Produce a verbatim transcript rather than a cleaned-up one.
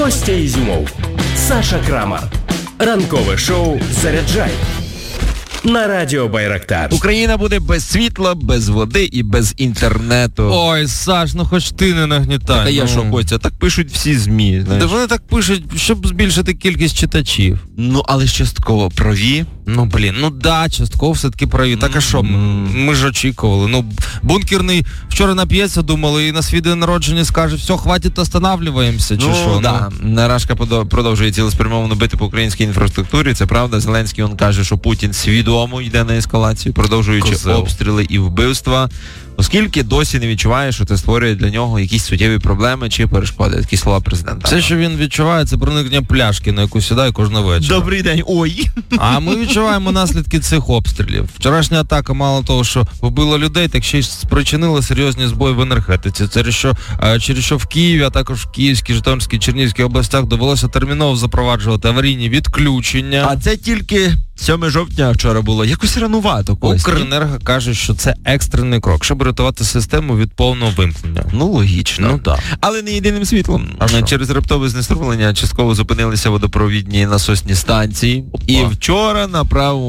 Костя Ізюмов, Саша Крамар. Ранкове шоу «Заряджай» на Радіо Байрактар. Україна буде без світла, без води і без інтернету. Ой, Саш, ну хоч ти не нагнітай. Так, а я ну. що, Костя, так пишуть всі ЗМІ, знаєш. Та вони так пишуть, щоб збільшити кількість читачів. Ну, але ж частково праві. Ну, блін, ну да, частково все-таки праві. Так а що, ми, ми ж очікували. Ну, бункерний вчора нап'ється, думали, і на свій день народження скаже, все, хватить, останавливаємося, чи ну, що? Да. Ну, да, Рашка продовжує цілеспрямовано бити по українській інфраструктурі, це правда. Зеленський, він каже, що Путін свідомо йде на ескалацію, продовжуючи Козел. обстріли і вбивства, оскільки досі не відчуває, що це створює для нього якісь суттєві проблеми чи перешкоди. Такі слова президента. Все, що він відчуває, це проникнення пляшки, на яку сідає кожного вечора. Добрий день, ой. А ми відчуваємо наслідки цих обстрілів. Вчорашня атака, мало того, що вбила людей, так ще й спричинила серйозні збої в енергетиці. Через що, через що в Києві, а також в Київській, Житомирській, Чернігівській областях довелося терміново запроваджувати аварійні відключення. А це тільки сьоме жовтня вчора було. Якось ранувато, Костя. Укренерго каже, що це екстрений крок, щоб рятувати систему від повного вимкнення. Ну, логічно. Ну, так. Але не єдиним світлом. А що? Через раптове знеструмлення частково зупинилися водопровідні насосні станції. Опа. І вчора на правому